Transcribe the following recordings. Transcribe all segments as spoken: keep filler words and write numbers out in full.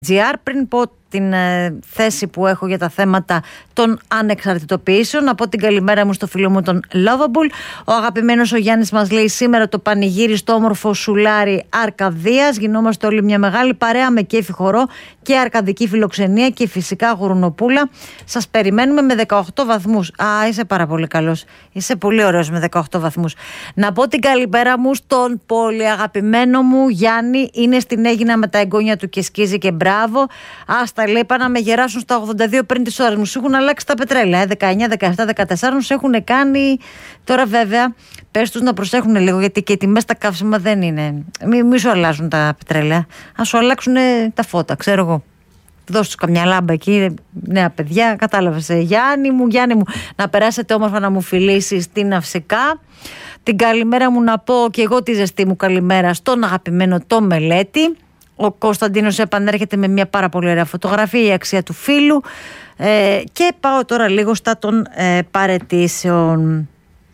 Πριν πω την ε, θέση που έχω για τα θέματα των ανεξαρτητοποιήσεων, από την καλημέρα μου στο φίλο μου τον Lovable. Ο αγαπημένος ο Γιάννης μας λέει: σήμερα το πανηγύρι στο όμορφο σουλάρι Αρκαδίας. Γινόμαστε όλοι μια μεγάλη παρέα με κέφι χορό και αρκαδική φιλοξενία και φυσικά γουρνοπούλα. Σας περιμένουμε με δεκαοκτώ βαθμούς. Α, είσαι πάρα πολύ καλός. Είσαι πολύ ωραίος με δεκαοκτώ βαθμούς. Να πω την καλημέρα μου στον πολύ αγαπημένο μου Γιάννη. Είναι στην Αίγινα με τα εγγόνια του και σκίζει και μπράβο. Άστα, λέει, πάνε να με γεράσουν στα ογδόντα δύο πριν τις ώρες μου. Σου έχουν αλλάξει τα πετρέλαια. Ε, δεκαεννιά, δεκαεπτά, δεκατέσσερα σου έχουν κάνει. Τώρα βέβαια, πες τους να προσέχουν λίγο, γιατί και οι τιμές στα καύσιμα δεν είναι. Μη, μη σου αλλάζουν τα πετρέλαια. Α σου αλλάξουν τα φώτα, ξέρω εγώ. Δώσ' τους καμιά λάμπα εκεί, νέα παιδιά. Κατάλαβες, ε, Γιάννη μου, Γιάννη μου. Να περάσετε όμορφα, να μου φιλήσεις την Αυσικά. Την καλημέρα μου να πω και εγώ τη ζεστή μου καλημέρα στον αγαπημένο το Μελέτη. Ο Κωνσταντίνος επανέρχεται με μια πάρα πολύ ωραία φωτογραφία, η αξία του φίλου. Ε, και πάω τώρα λίγο στα των ε, παραιτήσεων.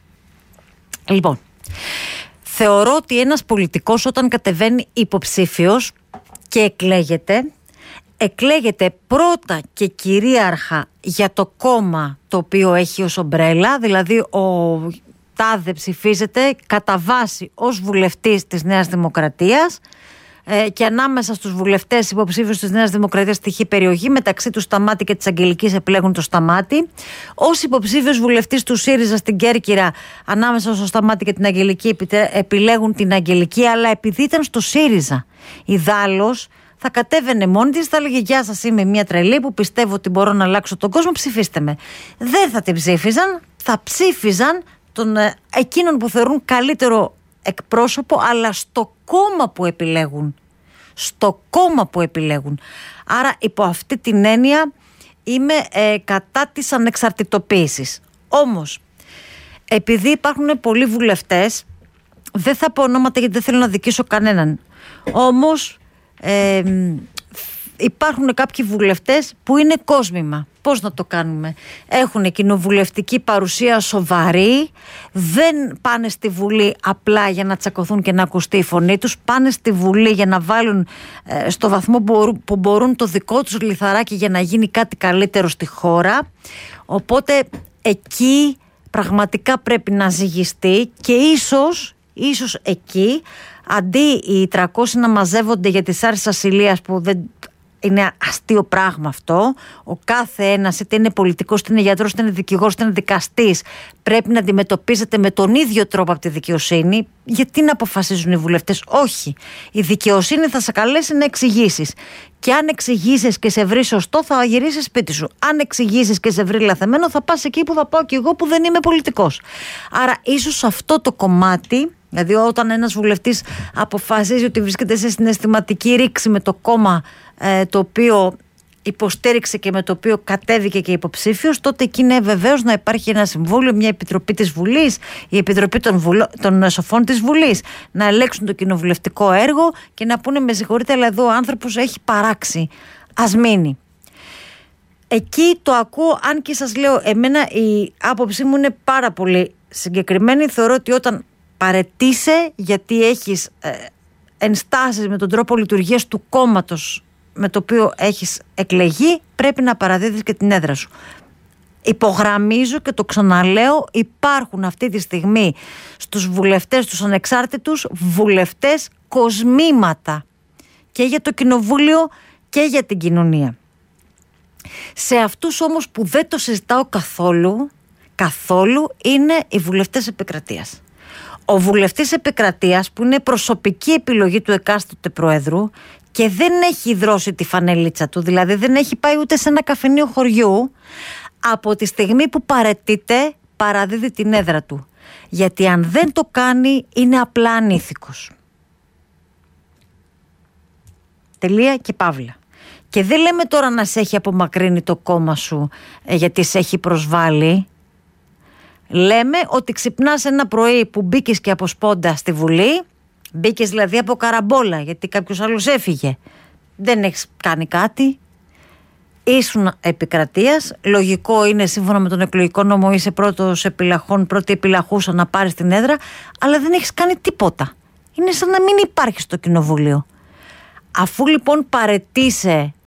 Λοιπόν, θεωρώ ότι ένας πολιτικός όταν κατεβαίνει υποψήφιος και εκλέγεται, εκλέγεται πρώτα και κυρίαρχα για το κόμμα το οποίο έχει ως ομπρέλα, δηλαδή ο τάδε ψηφίζεται κατά βάση ως βουλευτής της Νέας Δημοκρατίας, και ανάμεσα στους βουλευτές υποψήφιους της Νέας Δημοκρατίας στη τυχή περιοχή, μεταξύ του Σταμάτη και της Αγγελικής επιλέγουν το Σταμάτη. Ως υποψήφιος βουλευτής του ΣΥΡΙΖΑ στην Κέρκυρα, ανάμεσα στο Σταμάτη και την Αγγελική επιλέγουν την Αγγελική, αλλά επειδή ήταν στο ΣΥΡΙΖΑ, ιδάλλως θα κατέβαινε μόνη της, θα έλεγε: γεια σας, είμαι μια τρελή που πιστεύω ότι μπορώ να αλλάξω τον κόσμο, ψηφίστε με. Δεν θα την ψήφιζαν, θα ψήφιζαν τον, εκείνον που θεωρούν καλύτερο εκπρόσωπο, αλλά στο κόμμα που επιλέγουν. Στο κόμμα που επιλέγουν. Άρα υπό αυτή την έννοια είμαι ε, κατά της ανεξαρτητοποίησης. Όμως, επειδή υπάρχουν πολλοί βουλευτές, δεν θα πω ονόματα γιατί δεν θέλω να δικήσω κανέναν. Όμως ε, υπάρχουν κάποιοι βουλευτές που είναι κόσμημα. Πώς να το κάνουμε? Έχουν κοινοβουλευτική παρουσία σοβαρή, δεν πάνε στη Βουλή απλά για να τσακωθούν και να ακουστεί η φωνή τους, πάνε στη Βουλή για να βάλουν ε, στο βαθμό που μπορούν, που μπορούν το δικό τους λιθαράκι για να γίνει κάτι καλύτερο στη χώρα. Οπότε εκεί πραγματικά πρέπει να ζυγιστεί και ίσως, ίσως εκεί, αντί οι τριακόσιοι να μαζεύονται για τις άρσεις ασυλίας που δεν... είναι αστείο πράγμα αυτό. Ο κάθε ένας, είτε είναι πολιτικός, είτε είναι γιατρός, είτε είναι δικηγόρος, είτε είναι δικαστής, πρέπει να αντιμετωπίζεται με τον ίδιο τρόπο από τη δικαιοσύνη. Γιατί να αποφασίζουν οι βουλευτές? Όχι. Η δικαιοσύνη θα σε καλέσει να εξηγήσεις. Και αν εξηγήσεις και σε βρει σωστό, θα γυρίσεις σπίτι σου. Αν εξηγήσεις και σε βρει λαθεμένο, θα πας εκεί που θα πάω κι εγώ που δεν είμαι πολιτικός. Άρα, ίσως αυτό το κομμάτι. Δηλαδή, όταν ένας βουλευτής αποφασίζει ότι βρίσκεται σε συναισθηματική ρήξη με το κόμμα ε, το οποίο υποστήριξε και με το οποίο κατέβηκε και υποψήφιος, τότε εκεί είναι βεβαίως να υπάρχει ένα συμβούλιο, μια επιτροπή της Βουλής, η επιτροπή των, βουλο... των σοφών της Βουλής, να ελέγξουν το κοινοβουλευτικό έργο και να πούνε: με συγχωρείτε, αλλά εδώ ο άνθρωπος έχει παράξει. Ας μείνει. Εκεί το ακούω, αν και σας λέω, εμένα η άποψή μου είναι πάρα πολύ συγκεκριμένη. Θεωρώ ότι όταν παρετείσαι γιατί έχεις ε, ενστάσεις με τον τρόπο λειτουργίας του κόμματος με το οποίο έχεις εκλεγεί, πρέπει να παραδίδεις και την έδρα σου. Υπογραμμίζω και το ξαναλέω, υπάρχουν αυτή τη στιγμή στους βουλευτές, τους ανεξάρτητους βουλευτές, κοσμήματα και για το κοινοβούλιο και για την κοινωνία. Σε αυτούς όμως που δεν το συζητάω καθόλου, καθόλου είναι οι βουλευτές επικρατείας. Ο βουλευτής επικρατείας, που είναι προσωπική επιλογή του εκάστοτε προέδρου και δεν έχει δρώσει τη φανελίτσα του, δηλαδή δεν έχει πάει ούτε σε ένα καφενείο χωριού, από τη στιγμή που παραιτείται παραδίδει την έδρα του. Γιατί αν δεν το κάνει είναι απλά ανήθικος. Τελεία και παύλα. Και δεν λέμε τώρα να σε έχει απομακρύνει το κόμμα σου ε, γιατί σε έχει προσβάλει. Λέμε ότι ξυπνάς ένα πρωί που μπήκες και από σπόντα στη Βουλή, μπήκες δηλαδή από καραμπόλα γιατί κάποιος άλλος έφυγε, δεν έχεις κάνει κάτι, ήσουν επικρατείας, λογικό είναι σύμφωνα με τον εκλογικό νόμο, είσαι πρώτος επιλαχών, πρώτη επιλαχούσα να πάρεις την έδρα, αλλά δεν έχεις κάνει τίποτα. Είναι σαν να μην υπάρχει στο κοινοβούλιο. Αφού λοιπόν παρετείσαι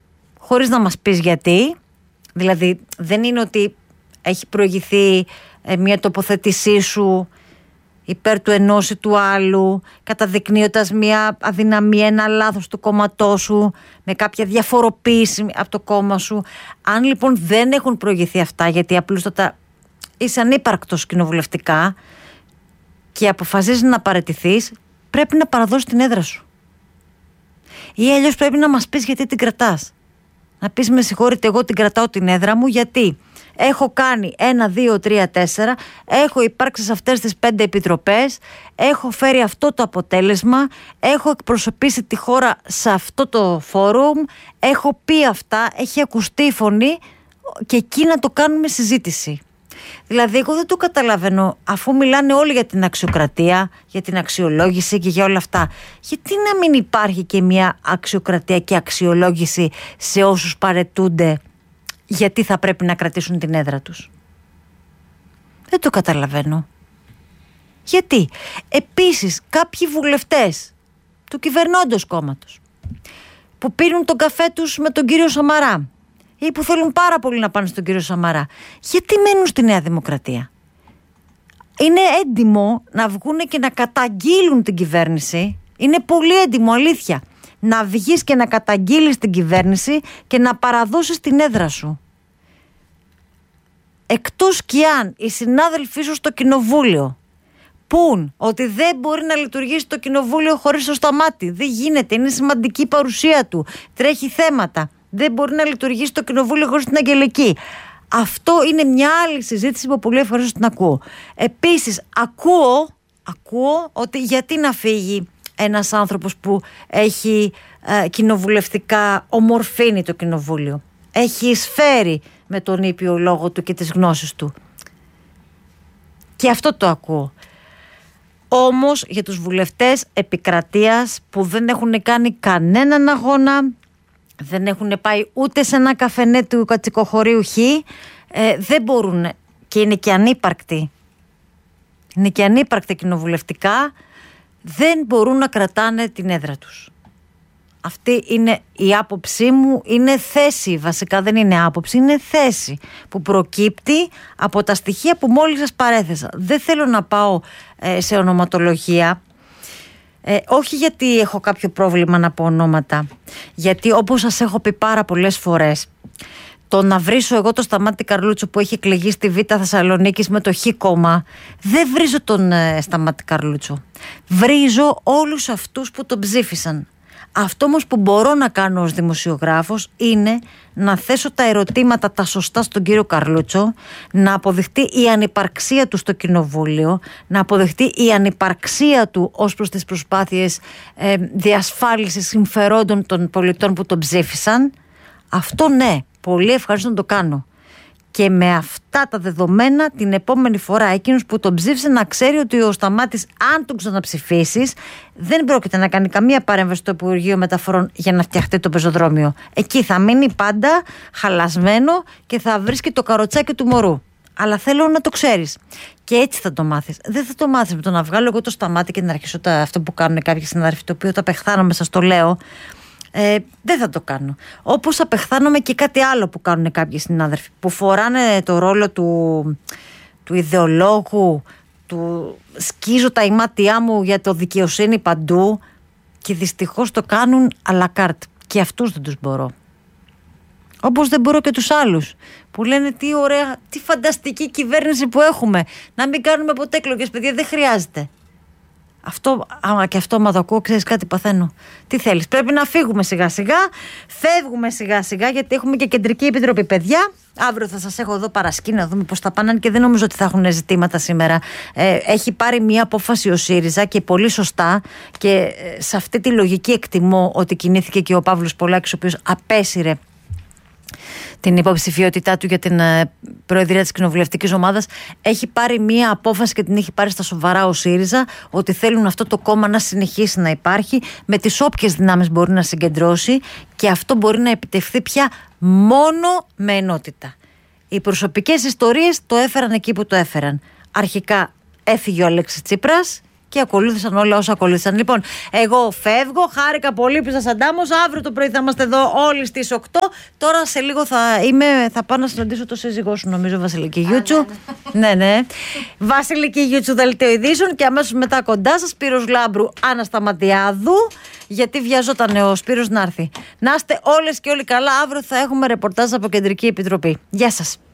χωρίς να μας πεις γιατί. Δηλαδή δεν είναι ότι έχει προηγηθεί ε, μια τοποθέτησή σου υπέρ του ενός ή του άλλου, καταδεικνύοντας μια αδυναμία, ένα λάθος του κόμματός σου, με κάποια διαφοροποίηση από το κόμμα σου. Αν λοιπόν δεν έχουν προηγηθεί αυτά, γιατί απλούστατα είσαι ανύπαρκτος κοινοβουλευτικά και αποφασίζεις να παραιτηθείς, πρέπει να παραδώσεις την έδρα σου. Ή αλλιώς πρέπει να μας πεις γιατί την κρατάς. Να πεις με συγχωρείτε, εγώ την κρατάω την έδρα μου γιατί έχω κάνει ένα, δύο, τρία, τέσσερα, έχω υπάρξει σε αυτές τις πέντε επιτροπές, έχω φέρει αυτό το αποτέλεσμα, έχω εκπροσωπήσει τη χώρα σε αυτό το φόρουμ, έχω πει αυτά, έχει ακουστεί η φωνή και εκεί να το κάνουμε συζήτηση. Δηλαδή εγώ δεν το καταλαβαίνω, αφού μιλάνε όλοι για την αξιοκρατία, για την αξιολόγηση και για όλα αυτά, γιατί να μην υπάρχει και μια αξιοκρατία και αξιολόγηση σε όσους παραιτούνται, γιατί θα πρέπει να κρατήσουν την έδρα τους? Δεν το καταλαβαίνω. Γιατί? Επίσης κάποιοι βουλευτές του κυβερνώντος κόμματος που πίνουν τον καφέ τους με τον κύριο Σαμαρά ή που θέλουν πάρα πολύ να πάνε στον κύριο Σαμαρά, γιατί μένουν στη Νέα Δημοκρατία? Είναι έντιμο να βγουν και να καταγγείλουν την κυβέρνηση. Είναι πολύ έντιμο, αλήθεια, να βγεις και να καταγγείλεις την κυβέρνηση και να παραδώσεις την έδρα σου. Εκτός κι αν οι συνάδελφοί σου στο κοινοβούλιο πουν ότι δεν μπορεί να λειτουργήσει το κοινοβούλιο χωρίς το Σταμάτη, δεν γίνεται, είναι σημαντική η παρουσία του, τρέχει θέματα, δεν μπορεί να λειτουργήσει το κοινοβούλιο χωρίς την Αγγελική. Αυτό είναι μια άλλη συζήτηση που πολύ ευχαριστώ την ακούω. Επίσης ακούω, ακούω ότι γιατί να φύγει ένας άνθρωπος που έχει ε, κοινοβουλευτικά ομορφύνει το κοινοβούλιο, έχει εισφέρει με τον ήπιο λόγο του και τις γνώσεις του. Και αυτό το ακούω. Όμως για τους βουλευτές επικρατείας που δεν έχουν κάνει κανέναν αγώνα, δεν έχουν πάει ούτε σε ένα καφενέ του κατσικοχωρίου Χ, ε, δεν μπορούν, και είναι και ανύπαρκτοι, είναι και ανύπαρκτοι κοινοβουλευτικά, δεν μπορούν να κρατάνε την έδρα τους. Αυτή είναι η άποψή μου, είναι θέση, βασικά δεν είναι άποψη, είναι θέση που προκύπτει από τα στοιχεία που μόλις σας παρέθεσα. Δεν θέλω να πάω ε, σε ονοματολογία, ε, όχι γιατί έχω κάποιο πρόβλημα να πω ονόματα, γιατί όπως σας έχω πει πάρα πολλές φορές, το να βρίσω εγώ το Σταμάτη Καρλούτσο που έχει εκλεγεί στη Β' Θεσσαλονίκης με το Χ κόμμα, δεν βρίζω τον ε, Σταμάτη Καρλούτσο. Βρίζω όλους αυτούς που τον ψήφισαν. Αυτό όμως που μπορώ να κάνω ως δημοσιογράφος είναι να θέσω τα ερωτήματα τα σωστά στον κύριο Καρλούτσο, να αποδειχτεί η ανυπαρξία του στο κοινοβούλιο, να αποδειχτεί η ανυπαρξία του ως προς τις προσπάθειες ε, διασφάλισης συμφερόντων των πολιτών που τον ψήφισαν. Αυτό ναι, πολύ ευχαριστώ να το κάνω. Και με αυτά τα δεδομένα την επόμενη φορά εκείνος που τον ψήφισε να ξέρει ότι ο Σταμάτης, αν τον ξαναψηφίσεις, δεν πρόκειται να κάνει καμία παρέμβαση στο Υπουργείο Μεταφορών για να φτιαχτεί το πεζοδρόμιο. Εκεί θα μείνει πάντα χαλασμένο και θα βρίσκει το καροτσάκι του μωρού. Αλλά θέλω να το ξέρεις. Και έτσι θα το μάθεις. Δεν θα το μάθεις με το να βγάλω εγώ το Σταμάτη και να αρχίσω τα, αυτό που κάνουν κάποιοι συνάδελφοι, το οποίο τα πεχθάνομαι, σας το λέω. Ε, δεν θα το κάνω. Όπως απεχθάνομαι και κάτι άλλο που κάνουν κάποιοι συνάδελφοι, που φοράνε το ρόλο του, του ιδεολόγου, του σκίζω τα ημάτια μου για το δικαιοσύνη παντού, και δυστυχώς το κάνουν à la carte. Και αυτούς δεν τους μπορώ. Όπως δεν μπορώ και τους άλλους που λένε τι ωραία, τι φανταστική κυβέρνηση που έχουμε, να μην κάνουμε ποτέ εκλογές, παιδιά, δεν χρειάζεται. Αυτό, άμα και αυτό μα το ακούω, ξέρεις κάτι, παθαίνω. Τι θέλεις, πρέπει να φύγουμε σιγά σιγά. Φεύγουμε σιγά σιγά, γιατί έχουμε και κεντρική επιτροπή, παιδιά. Αύριο θα σας έχω εδώ παρασκήνιο, να δούμε πώς θα πάνε, και δεν νομίζω ότι θα έχουν ζητήματα σήμερα. ε, Έχει πάρει μια απόφαση ο ΣΥΡΙΖΑ, και πολύ σωστά, και σε αυτή τη λογική εκτιμώ ότι κινήθηκε και ο Παύλος Πολάκης, ο οποίος απέσυρε την υποψηφιότητά του για την προεδρία της κοινοβουλευτικής ομάδας. Έχει πάρει μία απόφαση και την έχει πάρει στα σοβαρά ο ΣΥΡΙΖΑ, ότι θέλουν αυτό το κόμμα να συνεχίσει να υπάρχει με τις όποιες δυνάμεις μπορεί να συγκεντρώσει, και αυτό μπορεί να επιτευχθεί πια μόνο με ενότητα. Οι προσωπικές ιστορίες το έφεραν εκεί που το έφεραν. Αρχικά έφυγε ο Αλέξης Τσίπρας και ακολούθησαν όλα όσα ακολούθησαν. Λοιπόν, εγώ φεύγω. Χάρηκα πολύ που σας αντάμωσα. Αύριο το πρωί θα είμαστε εδώ όλοι στις οκτώ. Τώρα σε λίγο θα, είμαι, θα πάω να συναντήσω το σύζυγό σου, νομίζω, Βασιλική Γιούτσου. Ναι, ναι. Βασιλική Γιούτσου, δελτίο ειδήσεων. Και αμέσως μετά κοντά σας, Σπύρος Λάμπρου, Άννα Σταματιάδου. Γιατί βιαζόταν ο Σπύρος να έρθει. Να είστε όλες και όλοι καλά. Αύριο θα έχουμε ρεπορτάζ από Κεντρική Επιτροπή. Γεια σας.